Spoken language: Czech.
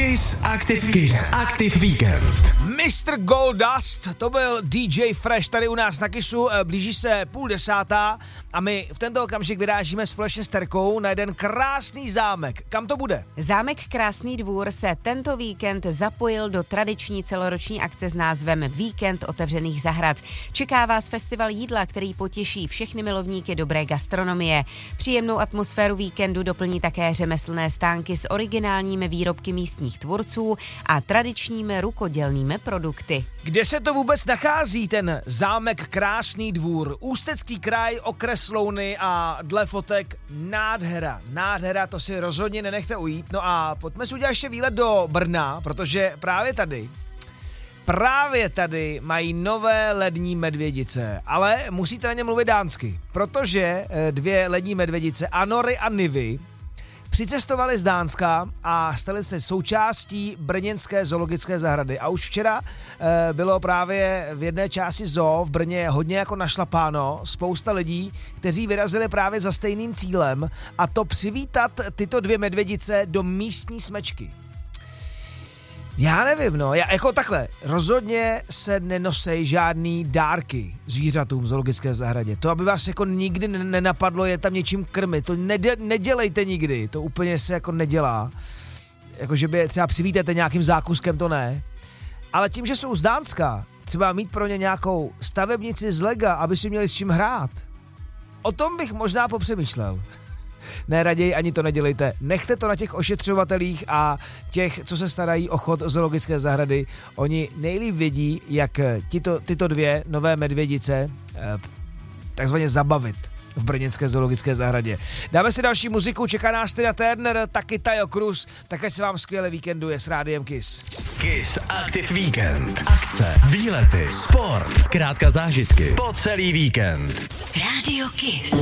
Kiss Active Weekend. Mr. Goldust, to byl DJ Fresh tady u nás na Kissu, blíží se 9:30 a my v tento okamžik vyrážíme společně s Terkou na jeden krásný zámek. Kam to bude? Zámek Krásný Dvůr se tento víkend zapojil do tradiční celoroční akce s názvem Víkend otevřených zahrad. Čeká vás festival jídla, který potěší všechny milovníky dobré gastronomie. Příjemnou atmosféru víkendu doplní také řemeslné stánky s originálními výrobky místních tvůrců a tradičními rukodělnými produkty. Kde se to vůbec nachází, ten zámek Krásný Dvůr? Ústecký kraj, okres Louny a dle fotek nádhera, to si rozhodně nenechte ujít. No a pojďme si udělat ještě výlet do Brna, protože právě tady mají nové lední medvědice, ale musíte na ně mluvit dánsky, protože dvě lední medvědice, Anory a Nivy, přicestovali z Dánska a stali se součástí brněnské zoologické zahrady. A už včera bylo právě v jedné části zoo v Brně hodně jako našlapáno, spousta lidí, kteří vyrazili právě za stejným cílem, a to přivítat tyto dvě medvědice do místní smečky. Já nevím, jako takhle, rozhodně se nenosej žádný dárky zvířatům v zoologické zahradě. To, aby vás jako nikdy nenapadlo je tam něčím krmit, to nedělejte nikdy, to úplně se jako nedělá. Jako, že by třeba přivítáte nějakým zákuskem, to ne. Ale tím, že jsou z Dánska, třeba mít pro ně nějakou stavebnici z lega, aby si měli s čím hrát. O tom bych možná popřemýšlel. Ne, raději ani to nedělejte. Nechte to na těch ošetřovatelích a těch, co se starají o chod zoologické zahrady. Oni nejlíp vědí, jak tyto dvě nové medvědice takzvaně zabavit v brněnské zoologické zahradě. Dáme si další muziku, čeká nás Tina Turner, taky Tayo Cruz, také se vám skvěle víkenduje s Rádiem Kiss. Kiss Active Weekend. Akce, výlety, sport, zkrátka zážitky po celý víkend. Rádio Kiss.